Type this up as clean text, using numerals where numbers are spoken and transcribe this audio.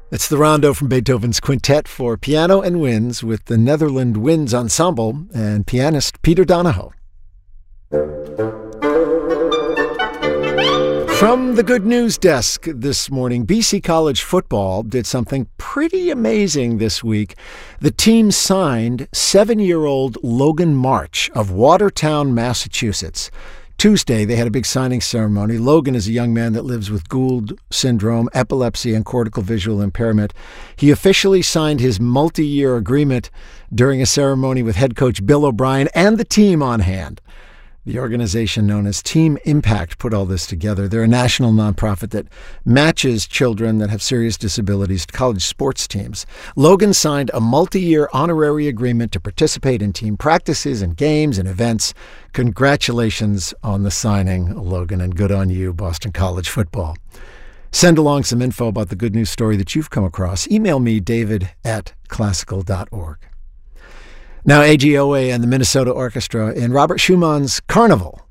It's the rondo from Beethoven's Quintet for Piano and Winds with the Netherland Winds Ensemble and pianist Peter Donahoe. From the Good News Desk this morning, BC College football did something pretty amazing this week. The team signed 7-year-old Logan March of Watertown, Massachusetts. Tuesday, they had a big signing ceremony. Logan is a young man that lives with Gould syndrome, epilepsy, and cortical visual impairment. He officially signed his multi-year agreement during a ceremony with head coach Bill O'Brien and the team on hand. The organization known as Team Impact put all this together. They're a national nonprofit that matches children that have serious disabilities to college sports teams. Logan signed a multi-year honorary agreement to participate in team practices and games and events. Congratulations on the signing, Logan, and good on you, Boston College football. Send along some info about the good news story that you've come across. Email me, david@classical.org. Now, AGOA and the Minnesota Orchestra in Robert Schumann's Carnival